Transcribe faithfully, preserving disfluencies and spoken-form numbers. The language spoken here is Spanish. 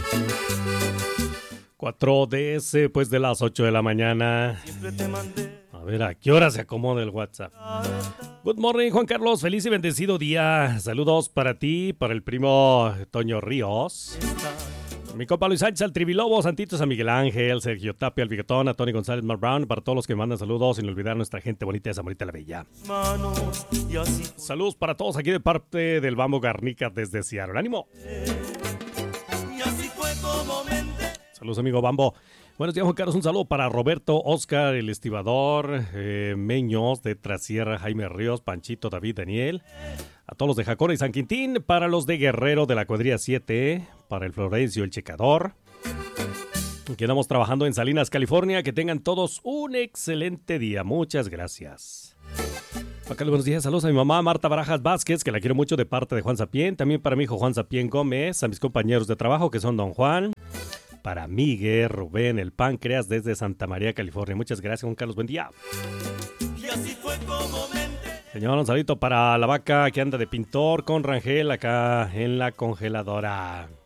cuatro después pues de las ocho de la mañana. A ver, ¿a qué hora se acomoda el WhatsApp? Good morning, Juan Carlos. Feliz y bendecido día. Saludos para ti, para el primo Toño Ríos. Mi compa Luis Sánchez, al Trivilobo, Santitos, a Miguel Ángel, Sergio Tapia, al Bigotón, a Tony González, Mark Brown, para todos los que me mandan saludos, sin olvidar a nuestra gente bonita de Zamorita la Bella. Saludos para todos aquí de parte del Bambo Garnica desde Seattle. ¡Ánimo! Saludos, amigo Bambo. Buenos días, Juan Carlos. Un saludo para Roberto, Oscar, el estibador, eh, Meños de Trasierra, Jaime Ríos, Panchito, David, Daniel. A todos los de Jacora y San Quintín. Para los de Guerrero de la cuadrilla siete. Para el Florencio, el Checador. Quedamos trabajando en Salinas, California. Que tengan todos un excelente día. Muchas gracias. Juan Carlos, buenos días. Saludos a mi mamá Marta Barajas Vázquez, que la quiero mucho, de parte de Juan Sapien. También para mi hijo Juan Sapien Gómez. A mis compañeros de trabajo, que son Don Juan. Para Miguel, Rubén, el Páncreas desde Santa María, California. Muchas gracias, Juan Carlos. Buen día. Y así fue como mente. Señor, un saludito para la vaca que anda de pintor con Rangel acá en la congeladora.